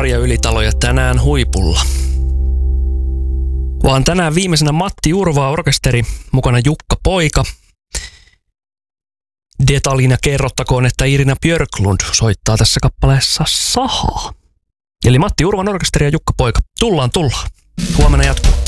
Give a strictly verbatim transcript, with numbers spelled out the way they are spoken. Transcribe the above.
Maria Ylitalo ja tänään huipulla. Vaan tänään viimeisenä Matti Jurva orkesteri, mukana Jukka Poika. Detaljina kerrottakoon, että Irina Björklund soittaa tässä kappaleessa sahaa. Eli Matti Jurvan orkesteri ja Jukka Poika. Tullaan, tullaan. Huomenna jatkuu.